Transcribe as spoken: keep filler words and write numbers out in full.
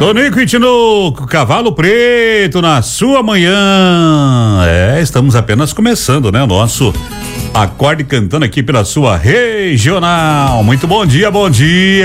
Tonico e Tinoco, Cavalo Preto na sua manhã. É, estamos apenas começando, né? O nosso Acorde Cantando aqui pela sua regional. Muito bom dia, bom dia.